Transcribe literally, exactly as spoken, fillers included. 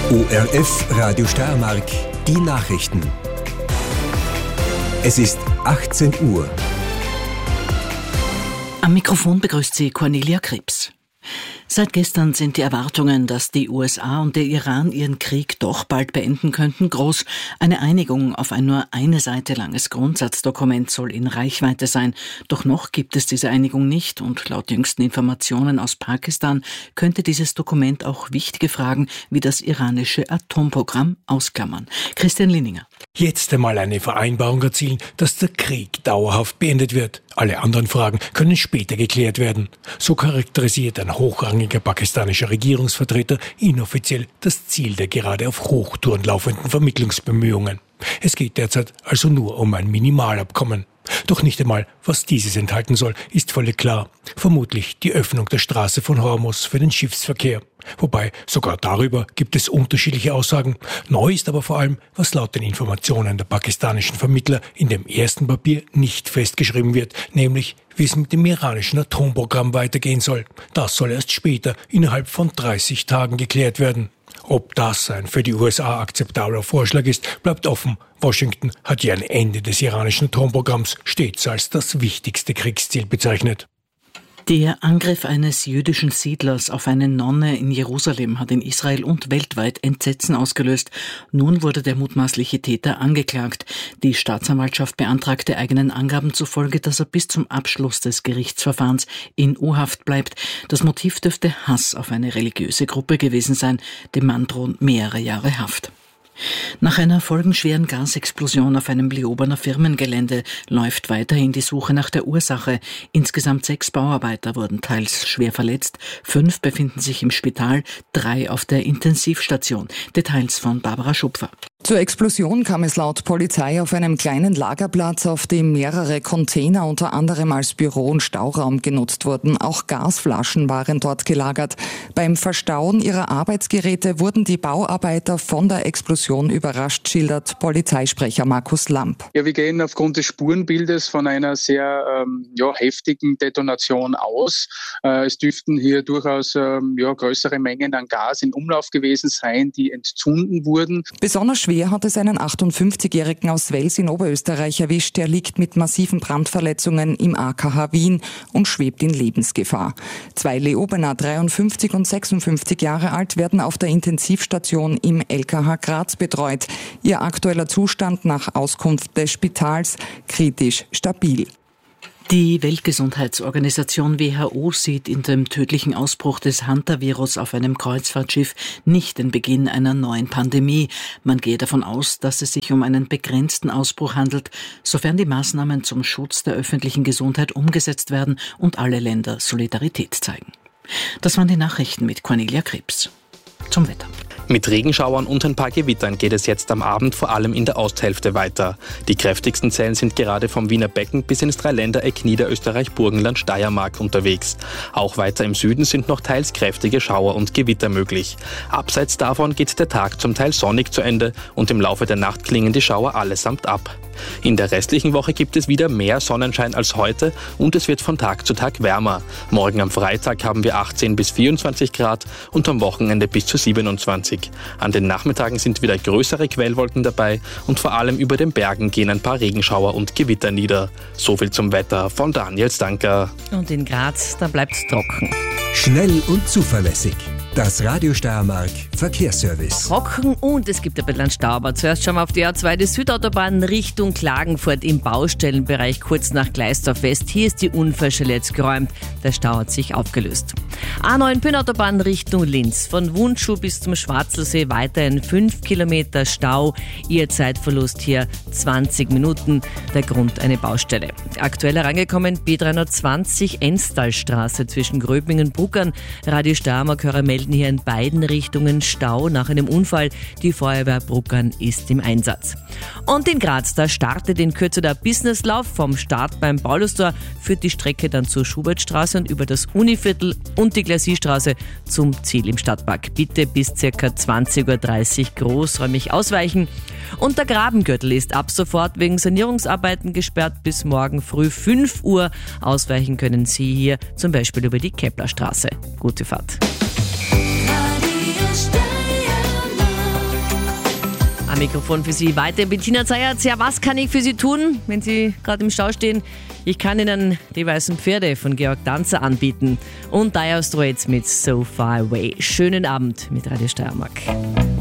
O R F Radio Steiermark, die Nachrichten. Es ist achtzehn Uhr. Am Mikrofon begrüßt sie Cornelia Krebs. Seit gestern sind die Erwartungen, dass die U S A und der Iran ihren Krieg doch bald beenden könnten, groß. Eine Einigung auf ein nur eine Seite langes Grundsatzdokument soll in Reichweite sein. Doch noch gibt es diese Einigung nicht und laut jüngsten Informationen aus Pakistan könnte dieses Dokument auch wichtige Fragen wie das iranische Atomprogramm ausklammern. Christian Linninger. Jetzt einmal eine Vereinbarung erzielen, dass der Krieg dauerhaft beendet wird. Alle anderen Fragen können später geklärt werden. So charakterisiert ein hochrangiger pakistanischer Regierungsvertreter inoffiziell das Ziel der gerade auf Hochtouren laufenden Vermittlungsbemühungen. Es geht derzeit also nur um ein Minimalabkommen. Doch nicht einmal, was dieses enthalten soll, ist völlig klar. Vermutlich die Öffnung der Straße von Hormuz für den Schiffsverkehr. Wobei, sogar darüber gibt es unterschiedliche Aussagen. Neu ist aber vor allem, was laut den Informationen der pakistanischen Vermittler in dem ersten Papier nicht festgeschrieben wird, nämlich wie es mit dem iranischen Atomprogramm weitergehen soll. Das soll erst später, innerhalb von dreißig Tagen geklärt werden. Ob das ein für die U S A akzeptabler Vorschlag ist, bleibt offen. Washington hat ja ein Ende des iranischen Atomprogramms stets als das wichtigste Kriegsziel bezeichnet. Der Angriff eines jüdischen Siedlers auf eine Nonne in Jerusalem hat in Israel und weltweit Entsetzen ausgelöst. Nun wurde der mutmaßliche Täter angeklagt. Die Staatsanwaltschaft beantragte eigenen Angaben zufolge, dass er bis zum Abschluss des Gerichtsverfahrens in U-Haft bleibt. Das Motiv dürfte Hass auf eine religiöse Gruppe gewesen sein. Dem Mann drohen mehrere Jahre Haft. Nach einer folgenschweren Gasexplosion auf einem Leobener Firmengelände läuft weiterhin die Suche nach der Ursache. Insgesamt sechs Bauarbeiter wurden teils schwer verletzt, fünf befinden sich im Spital, drei auf der Intensivstation. Details von Barbara Schupfer. Zur Explosion kam es laut Polizei auf einem kleinen Lagerplatz, auf dem mehrere Container unter anderem als Büro- und Stauraum genutzt wurden. Auch Gasflaschen waren dort gelagert. Beim Verstauen ihrer Arbeitsgeräte wurden die Bauarbeiter von der Explosion überrascht, schildert Polizeisprecher Markus Lamp. Ja, wir gehen aufgrund des Spurenbildes von einer sehr ähm, ja, heftigen Detonation aus. Äh, es dürften hier durchaus ähm, ja, größere Mengen an Gas in Umlauf gewesen sein, die entzünden wurden. Besonders schwer hat es einen achtundfünfzigjährigen aus Wels in Oberösterreich erwischt. Der liegt mit massiven Brandverletzungen im A K H Wien und schwebt in Lebensgefahr. Zwei Leobener, dreiundfünfzig und sechsundfünfzig Jahre alt, werden auf der Intensivstation im L K H Graz betreut. Ihr aktueller Zustand nach Auskunft des Spitals kritisch stabil. Die Weltgesundheitsorganisation W H O sieht in dem tödlichen Ausbruch des Hantavirus auf einem Kreuzfahrtschiff nicht den Beginn einer neuen Pandemie. Man gehe davon aus, dass es sich um einen begrenzten Ausbruch handelt, sofern die Maßnahmen zum Schutz der öffentlichen Gesundheit umgesetzt werden und alle Länder Solidarität zeigen. Das waren die Nachrichten mit Cornelia Krebs. Zum Wetter. Mit Regenschauern und ein paar Gewittern geht es jetzt am Abend vor allem in der Osthälfte weiter. Die kräftigsten Zellen sind gerade vom Wiener Becken bis ins Dreiländereck Niederösterreich, Burgenland, Steiermark unterwegs. Auch weiter im Süden sind noch teils kräftige Schauer und Gewitter möglich. Abseits davon geht der Tag zum Teil sonnig zu Ende und im Laufe der Nacht klingen die Schauer allesamt ab. In der restlichen Woche gibt es wieder mehr Sonnenschein als heute und es wird von Tag zu Tag wärmer. Morgen am Freitag haben wir achtzehn bis vierundzwanzig Grad und am Wochenende bis zu siebenundzwanzig. An den Nachmittagen sind wieder größere Quellwolken dabei und vor allem über den Bergen gehen ein paar Regenschauer und Gewitter nieder. Soviel zum Wetter von Daniel Stanker. Und in Graz, da bleibt's trocken. Schnell und zuverlässig. Das Radio Steiermark Verkehrsservice. Trocken und es gibt ein bisschen Stau. Aber zuerst schauen wir auf die A zwei, die Südautobahn Richtung Klagenfurt im Baustellenbereich kurz nach Gleisdorf West. Hier ist die Unfallstelle jetzt geräumt. Der Stau hat sich aufgelöst. A neun Bühnautobahn Richtung Linz. Von Wundschuh bis zum Schwarzelsee weiterhin fünf Kilometer Stau. Ihr Zeitverlust hier zwanzig Minuten. Der Grund eine Baustelle. Aktuell herangekommen B dreihundertzwanzig Enstalstraße zwischen Gröbingen und Bruckern. Radio Steiermark Hörer melden hier in beiden Richtungen Stau nach einem Unfall. Die Feuerwehr Bruckern ist im Einsatz. Und in Graz, da startet in Kürze der Businesslauf. Vom Start beim Paulustor führt die Strecke dann zur Schubertstraße und über das Univiertel und die Glacisstraße zum Ziel im Stadtpark. Bitte bis ca. zwanzig Uhr dreißig großräumig ausweichen. Und der Grabengürtel ist ab sofort wegen Sanierungsarbeiten gesperrt bis morgen früh fünf Uhr. Ausweichen können Sie hier zum Beispiel über die Keplerstraße. Gute Fahrt. Radio Steiermark. Am Mikrofon für Sie weiter Bettina Zayatz. Ja, was kann ich für Sie tun, wenn Sie gerade im Stau stehen? Ich kann Ihnen die weißen Pferde von Georg Danzer anbieten und Dire Straits mit So Far Away. Schönen Abend mit Radio Steiermark.